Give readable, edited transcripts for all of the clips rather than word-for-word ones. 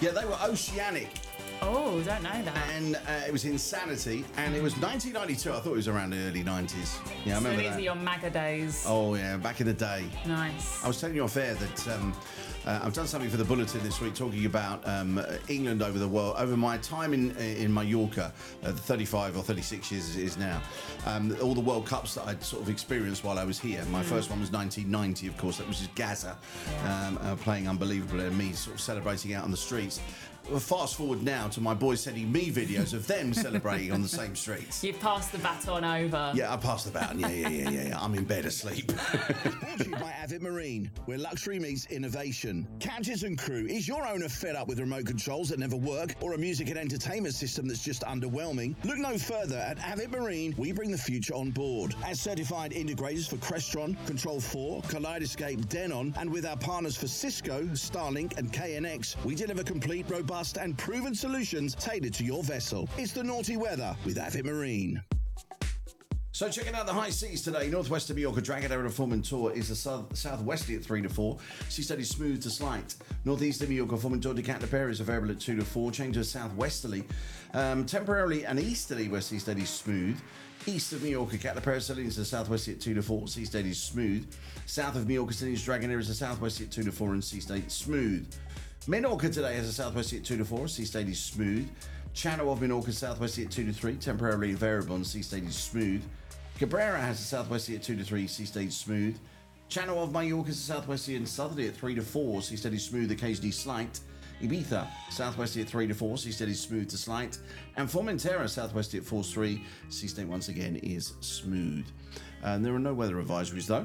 Yeah, they were Oceanic, Oh, don't know that. and it was Insanity, and it was 1992. I thought it was around the early 90s. Yeah, I So remember these that. are your MAGA days. Oh yeah, back in the day. Nice. I was telling you off air that I've done something for the Bulletin this week talking about England over the world, over my time in Mallorca, 35 or 36 years it is now. All the World Cups that I'd sort of experienced while I was here. My first one was 1990, of course, that was just Gaza playing unbelievable and me sort of celebrating out on the streets. Well, fast forward now to my boys sending me videos of them celebrating on the same streets. You've passed the baton over. Yeah, I passed the baton. Yeah. I'm in bed asleep. Brought to you by Avid Marine, where luxury meets innovation. Captains and crew, is your owner fed up with remote controls that never work or a music and entertainment system that's just underwhelming? Look no further. At Avid Marine, we bring the future on board. As certified integrators for Crestron, Control 4, Kaleidoscape, Denon, and with our partners for Cisco, Starlink, and KNX, we deliver complete, robust, and proven solutions tailored to your vessel. It's the naughty weather with Avid Marine. So checking out the high seas today. Northwest of Mallorca, Dragadero to Foreman Tour is a southwesterly at 3 to 4. Sea steady smooth to slight. Northeast of Mallorca, Foreman Tour to Catapera is available at 2 to 4. Change to southwesterly. Temporarily and easterly where sea steady smooth. East of Mallorca, Catapera sailing is a southwesterly at 2 to 4. Sea steady smooth. South of Mallorca, Dragadero is a southwesterly at 2 to 4 and sea steady smooth. Menorca today has a southwesterly at 2 to 4, sea steady smooth. Channel of Menorca southwesterly at 2 to 3, temporarily variable and sea steady smooth. Cabrera has a southwesterly at 2 to 3, sea steady smooth. Channel of Mallorca is a southwesterly and southerly at 3 to 4, sea steady smooth, occasionally slight. Ibiza, southwesterly at 3 to 4, sea steady smooth to slight. And Formentera, southwesterly at 4 to 3, sea steady once again is smooth. And there are no weather advisories though.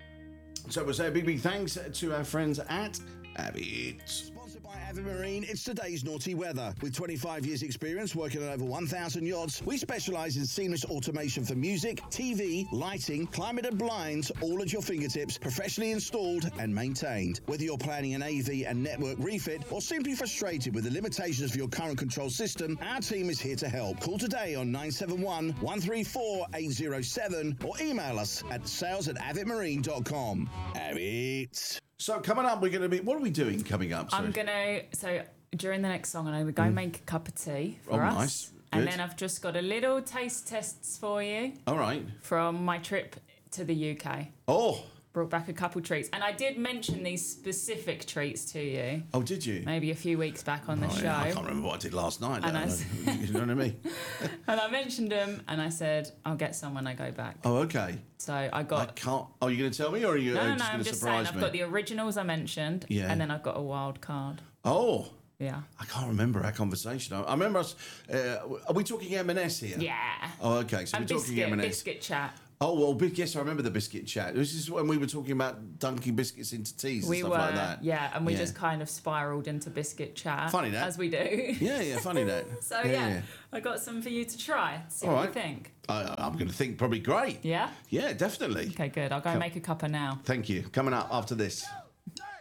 So we'll say a big thanks to our friends at Avid. Sponsored by Avid Marine, it's today's naughty weather. With 25 years experience working on over 1,000 yachts, we specialise in seamless automation for music, TV, lighting, climate and blinds, all at your fingertips, professionally installed and maintained. Whether you're planning an AV and network refit or simply frustrated with the limitations of your current control system, our team is here to help. Call today on 971 134 807 or email us at sales@avidmarine.com. Avid. So coming up, we're going to be... What are we doing coming up? I'm going to... So during the next song, I'm going to go make a cup of tea for us. Nice. And Good. then I've just got a little taste tests for you All right. from my trip to the UK. Oh. Brought back a couple treats. And I did mention these specific treats to you. Oh, did you? Maybe a few weeks back on the show. Yeah, I can't remember what I did last night. And You know what I mean? And I mentioned them and I said, I'll get some when I go back. Oh, okay. So I I got... can't... Oh, you're going to tell me or are you No, just no, going I'm to just saying. surprise I've me? got the originals I mentioned. Yeah. And then I've got a wild card. Oh. Yeah. I can't remember our conversation. I remember us... are we talking M&S here? Yeah. Oh, okay. So And we're talking M&S. biscuit chat. Oh, well, yes, I remember the biscuit chat. This is when we were talking about dunking biscuits into teas and stuff like that. Yeah, and we just kind of spiralled into biscuit chat. Funny that. As we do. Yeah, funny that. So, yeah, I got some for you to try. See All what right. you think. I'm going to think probably great. Yeah? Yeah, definitely. Okay, good. I'll go make a cuppa now. Thank you. Coming up after this.